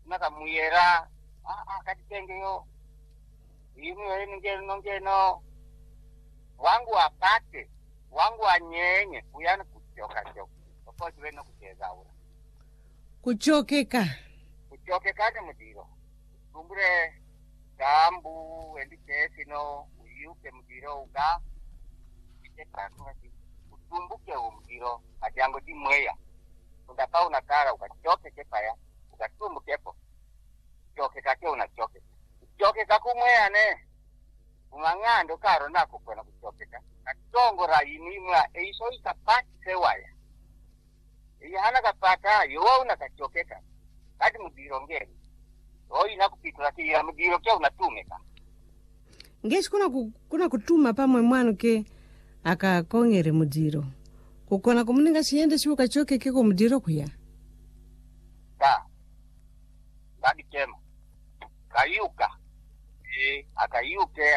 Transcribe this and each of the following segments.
nakamuyera katitengeyo imwe ngeno wangu apate wangu anyenye kuyana kuchoka opoti wena kucheza ura kuchokeka ne mudiro tumbure dambu endikesi no uyuke mudiro uga utumbuke umudiro ajango di mweya undapa unakara ukachoke kepaya ukatumbukepo choke kake unachoke choke kakumweya ne umang'ando karo nako kwena kuchokeka katongora inimwa eiso ikapati sewaya hana kapata yowa unakachokeka kati mudiro ngeni ina kupitula kila mudiro kia unatumeka ngesi kuna kutuma pamwe mwanu ke akakongere mudiro kukona kumuninga siende si ukachokeke ko mudiro kuya bagi tema kayuka akayuke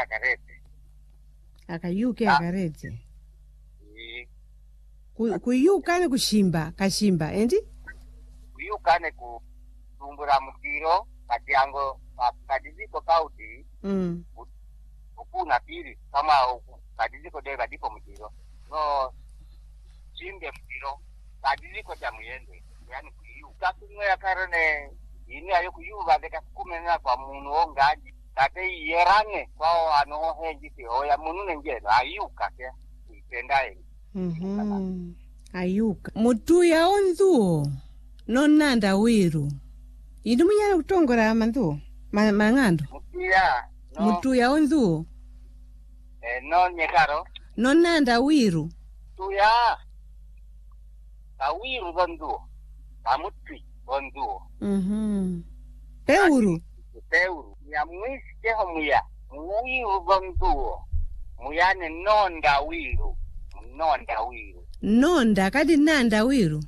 akarete kuyuka ne kashimba endi kuyuka ne kutumbura mudiro katiango kadiziko kauti ukuna pili kama kadiziko dega dipo mudiro no chimbe mudiro kadiziko cha muyende yani kuyuka kumwe karone ini ayo kuyuba deka kumena kwa munu ongaji tate yerane kwa ano henjiti oya munu ngeno ayuka ke itendaye ayuka mutu ya onzuo nonanda wiru idi munyana kutongora amanzuo mang'ando mutu ya onzuo no nyekaro nonanda wiru tuya awiru bonduo amutri bonduo peuru ya mwisi keho muya wiru bonduo muyane nonda wiru nonda kadi nanda wiru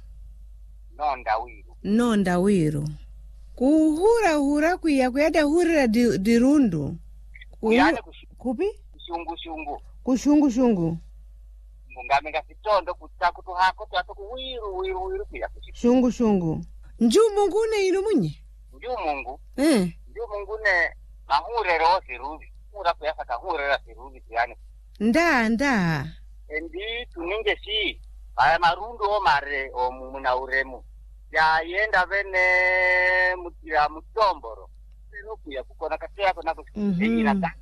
nonda wiru kuhura kuya kuyada hurira dirundu kuyane kupi kushungu ngamenga sitondo kutakutu hako twatu wiru kuya shungu njumungu ne ino munye njumungu ne mahurero siruzi ura kuyasa kahurera siruzi yani nda endi tuninge si aya marundu o mare o mumuna uremu ya yenda vene mutira mutomboro sino kuya kukona katea kona kusikira ta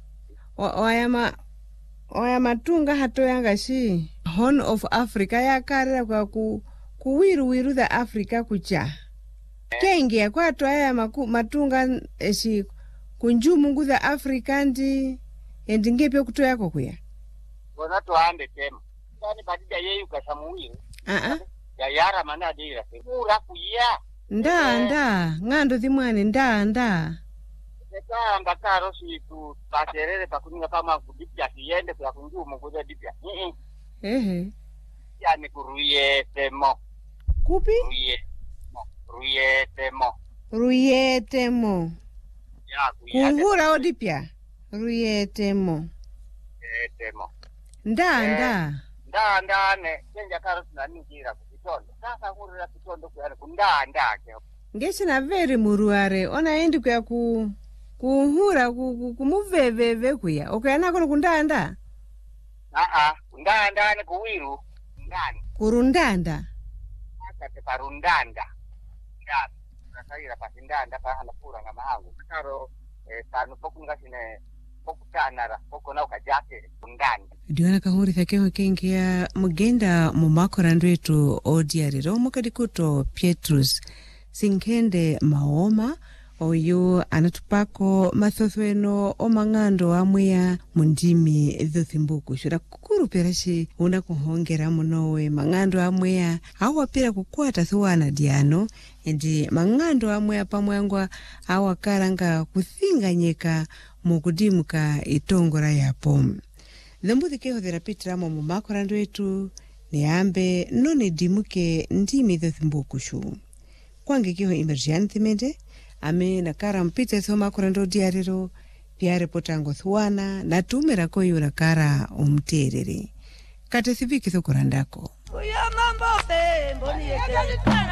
oya matunga hato yanga si Horn of Africa ya karira kwa kuwiru the Africa kucha kenge kwa to aya matunga esi kunjumungu the Africa ndi endingepe kuto yako kuya bona to ande tema yani badija yeyu kasamuwiru ya yara mana dira ura kuya nda ng'ando thimwane nda Eka karo si tu paterere pakuninga kama kudipya kiyende kwa kunjumu kuja dipya yani kuruye temo kupi ruye temo ya kuhura odipya ruye temo nda ne kenja karo tunaningira kukitondo sasa hurira kitondo kuyane kunda ke ngesi na veri muruare ona endi kwa kuhura kumuveveve kuya okuyana kono kundanda kundanda ne kuwiru ndani kurundanda akate parundanda ndani nakaira pasindanda pa anapura nga mahangu karo tanu pokunga sine pokutanara pokona ukajake kundanda diwana kahuri thakeo kengia mugenda mumakorando etu odiariro mukadikuto Pietrus Sinkende Maoma oyo anatupako mathothweno o mang'ando amweya mundimi dhothimbuku shura kukuru perashi una kuhongera munowe mang'ando amweya awapira kukwata thuwana diano endi mang'ando amweya pamwangwa awakaranga kuthinganyeka mukudimuka itongora yapo dhambuthi keho therapitiramo mumakorando etu niambe noni dimuke ndimi dhothimbuku shu kwange kiho Emergian Thimende ame nakara mpite thoma korando diariro piare potango thuana na tumera koyura kara umterere kate thiviki thokorandako